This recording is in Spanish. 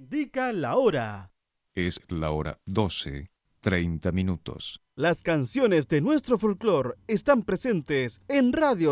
indica la hora. Es la hora 12:30. Las canciones de nuestro folclore están presentes en Radio